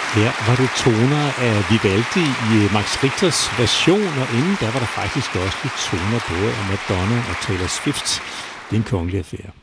Her var det toner af Vivaldi i Max Richters version, og inden der var der faktisk også lidt toner både af Madonna og Taylor Swift. Det er en kongelig affære.